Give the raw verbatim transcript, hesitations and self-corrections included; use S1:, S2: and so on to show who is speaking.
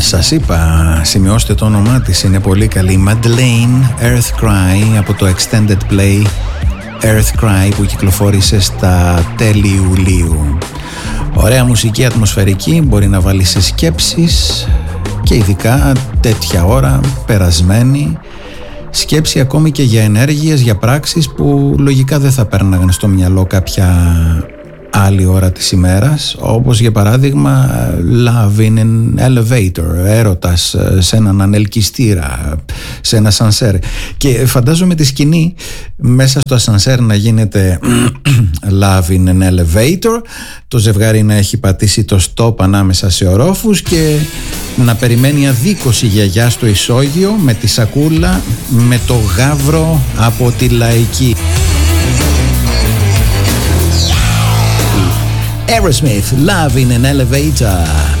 S1: Σας είπα, σημειώστε το όνομά της, είναι πολύ καλή. Madeleine, Earth Cry, από το extended play Earth Cry που κυκλοφόρησε στα τέλη Ιουλίου. Ωραία μουσική, ατμοσφαιρική, μπορεί να βάλει σε σκέψεις και ειδικά τέτοια ώρα, περασμένη, σκέψη ακόμη και για ενέργειες, για πράξεις που λογικά δεν θα πέρναγαν στο μυαλό κάποια άλλη ώρα της ημέρας, όπως για παράδειγμα love in an elevator, έρωτας σε έναν ανελκυστήρα, σε ένα ασανσέρ. Και φαντάζομαι τη σκηνή μέσα στο ασανσέρ να γίνεται love in an elevator, το ζευγάρι να έχει πατήσει το stop ανάμεσα σε ορόφους και να περιμένει αδίκως η γιαγιά στο ισόγειο με τη σακούλα με το γάβρο από τη λαϊκή. Aerosmith, Love in an Elevator.